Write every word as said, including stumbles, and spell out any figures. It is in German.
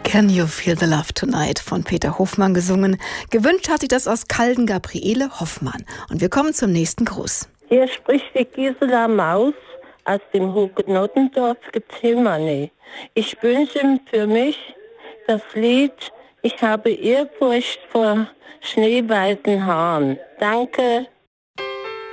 Can You Feel the Love Tonight von Peter Hofmann gesungen. Gewünscht hat sich das aus Calden Gabriele Hoffmann. Und wir kommen zum nächsten Gruß. Hier spricht die Gisela Maus aus dem Hugenottendorf Gethsemane. Ich wünsche für mich das Lied Ich habe Ehrfurcht vor schneeweißen Haaren. Danke.